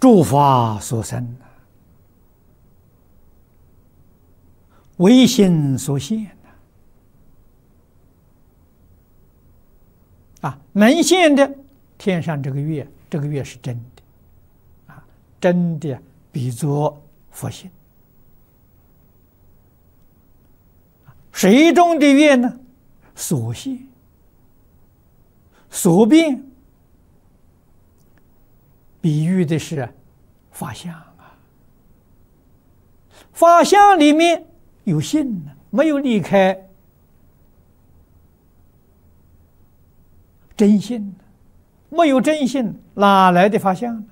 诸法所生，唯心所现能现的天上这个月，这个月是真的真的比作佛性。水中的月呢，所现所变，比喻的是法相法相里面有性呢，没有离开真性，没有真性哪来的法相呢？